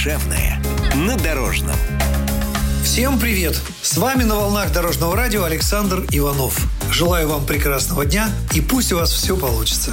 Душевное на Дорожном. Всем привет! С вами на волнах Дорожного радио Александр Иванов. Желаю вам прекрасного дня и пусть у вас все получится.